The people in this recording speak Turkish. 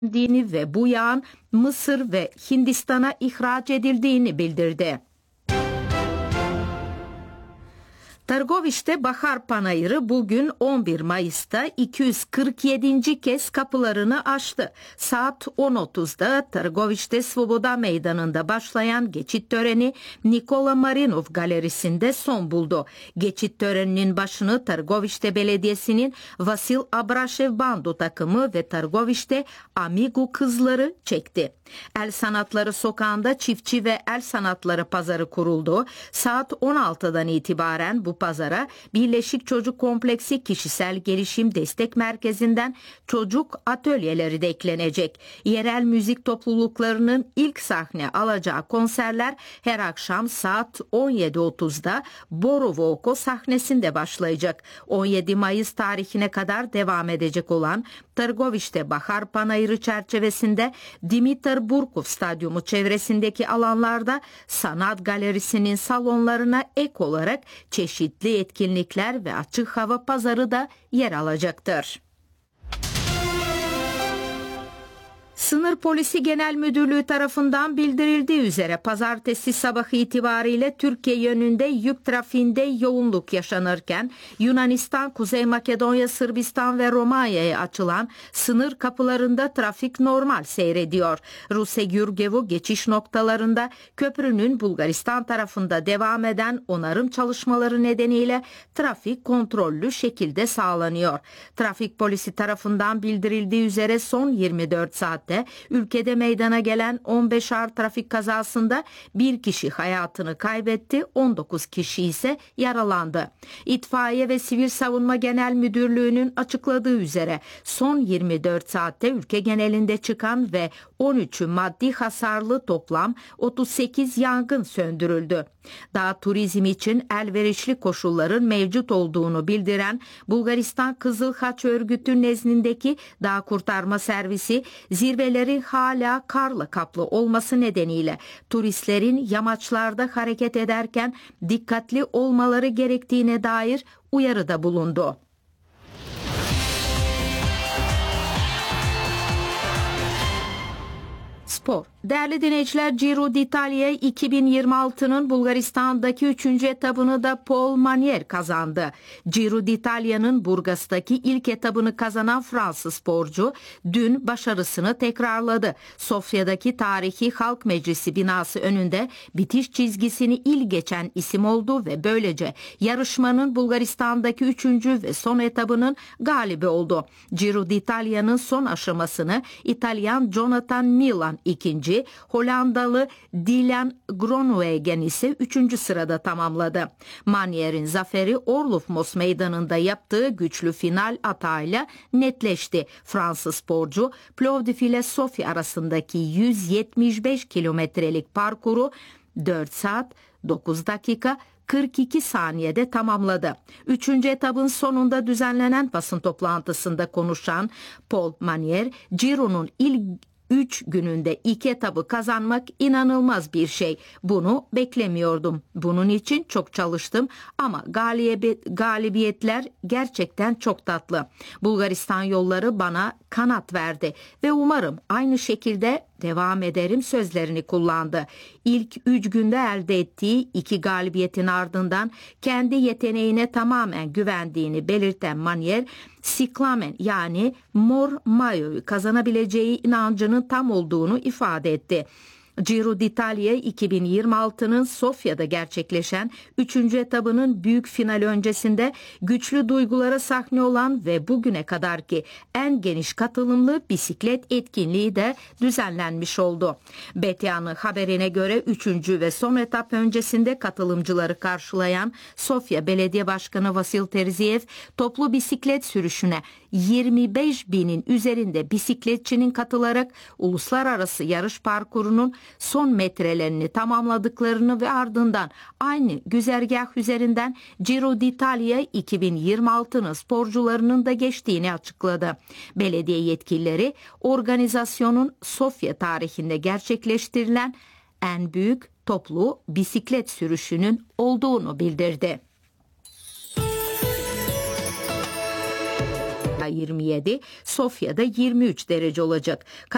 ve bu yağın Mısır ve Hindistan'a ihraç edildiğini bildirdi. Târgovişte Bahar Panayırı bugün 11 Mayıs'ta 247. kez kapılarını açtı. Saat 10.30'da Târgovişte Svoboda Meydanı'nda başlayan geçit töreni Nikola Marinov Galerisi'nde son buldu. Geçit töreninin başını Târgovişte Belediyesi'nin Vasil Abrashev Bando takımı ve Târgovişte Amigu kızları çekti. El Sanatları Sokağı'nda çiftçi ve el sanatları pazarı kuruldu. Saat 16'dan itibaren bu pazara Birleşik Çocuk Kompleksi Kişisel Gelişim Destek Merkezi'nden çocuk atölyeleri de eklenecek. Yerel müzik topluluklarının ilk sahne alacağı konserler her akşam saat 17.30'da Borovoko sahnesinde başlayacak. 17 Mayıs tarihine kadar devam edecek olan Târgovişte Bahar Panayırı çerçevesinde Dimitar Burkov Stadyumu çevresindeki alanlarda sanat galerisinin salonlarına ek olarak çeşitli etkinlikler ve açık hava pazarı da yer alacaktır. Sınır Polisi Genel Müdürlüğü tarafından bildirildiği üzere pazartesi sabahı itibariyle Türkiye yönünde yük trafiğinde yoğunluk yaşanırken Yunanistan, Kuzey Makedonya, Sırbistan ve Romanya'ya açılan sınır kapılarında trafik normal seyrediyor. Ruse-Gürgevu geçiş noktalarında köprünün Bulgaristan tarafında devam eden onarım çalışmaları nedeniyle trafik kontrollü şekilde sağlanıyor. Trafik polisi tarafından bildirildiği üzere son 24 saatte ülkede meydana gelen 15 ağır trafik kazasında bir kişi hayatını kaybetti, 19 kişi ise yaralandı. İtfaiye ve Sivil Savunma Genel Müdürlüğü'nün açıkladığı üzere son 24 saatte ülke genelinde çıkan ve 13'ü maddi hasarlı toplam 38 yangın söndürüldü. Dağ turizmi için elverişli koşulların mevcut olduğunu bildiren Bulgaristan Kızıl Haç Örgütü nezdindeki dağ kurtarma servisi zirveleri hala karla kaplı olması nedeniyle turistlerin yamaçlarda hareket ederken dikkatli olmaları gerektiğine dair uyarıda bulundu. Spor. Değerli dinleyiciler, Giro d'Italia 2026'nın Bulgaristan'daki 3. etabını da Paul Manier kazandı. Giro d'Italia'nın Burgas'taki ilk etabını kazanan Fransız sporcu dün başarısını tekrarladı. Sofya'daki tarihi Halk Meclisi binası önünde bitiş çizgisini ilk geçen isim oldu ve böylece yarışmanın Bulgaristan'daki 3. ve son etabının galibi oldu. Giro d'Italia'nın son aşamasını İtalyan Jonathan Milan ikinci, Hollandalı Dylan Groenewegen ise 3. sırada tamamladı. Manier'in zaferi Orlufmos meydanında yaptığı güçlü final atağıyla netleşti. Fransız sporcu Plovdiv ile Sofya arasındaki 175 kilometrelik parkuru 4 saat 9 dakika 42 saniyede tamamladı. 3. etabın sonunda düzenlenen basın toplantısında konuşan Paul Manier, Giro'nun ilk 3 gününde 2 etabı kazanmak inanılmaz bir şey. Bunu beklemiyordum. Bunun için çok çalıştım ama galibiyetler gerçekten çok tatlı. Bulgaristan yolları bana kanat verdi ve umarım aynı şekilde devam ederim sözlerini kullandı. İlk 3 günde elde ettiği 2 galibiyetin ardından kendi yeteneğine tamamen güvendiğini belirten Manier, Siklamen yani Mor Mayo'yu kazanabileceği inancının tam olduğunu ifade etti. Giro d'Italia 2026'nın Sofya'da gerçekleşen 3. etabının büyük final öncesinde güçlü duygulara sahne olan ve bugüne kadarki en geniş katılımlı bisiklet etkinliği de düzenlenmiş oldu. BTA'nın haberine göre 3. ve son etap öncesinde katılımcıları karşılayan Sofya Belediye Başkanı Vasil Terziev toplu bisiklet sürüşüne 25 binin üzerinde bisikletçinin katılarak uluslararası yarış parkurunun son metrelerini tamamladıklarını ve ardından aynı güzergah üzerinden Giro d'Italia 2026'nın sporcularının da geçtiğini açıkladı. Belediye yetkilileri organizasyonun Sofya tarihinde gerçekleştirilen en büyük toplu bisiklet sürüşünün olduğunu bildirdi. 27, Sofya'da 23 derece olacak.